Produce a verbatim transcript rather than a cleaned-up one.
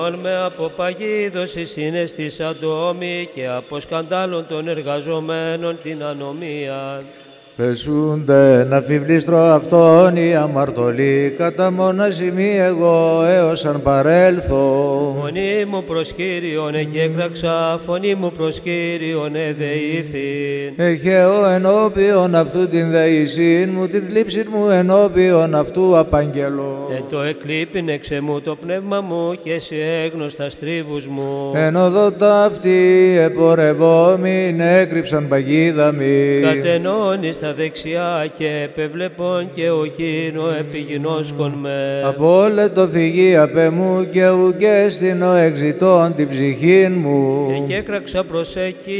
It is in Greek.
με από παγίδωση συναίσθης ατόμη και από σκανδάλων των εργαζομένων την ανομία. Πεσούνται να φιβλίστρο αυτόν η αμαρτωλή, κατά μονασιμή εγώ έως αν παρέλθω. Φωνή μου προς Κύριον εκέκραξα, φωνή μου προς Κύριον εδεήθην. Εχαίω ενώπιον αυτού την δεησήν μου, την θλίψην μου ενώπιον αυτού απαγγελώ. Εν το εκλείπειν εξ εμού το πνεύμα μου και σε έγνωστα στρίβους μου. Εν οδό ταύτη επορευόμην έκρυψαν παγίδα μη. Κατενώνει στα δεξιά και επεβλεπών και ο κείνο επιγινώσκον με. Απόλετο φυγή απ' εμού και ουκέστηνο εξητών την ψυχήν μου. Και έκραξα προς εκεί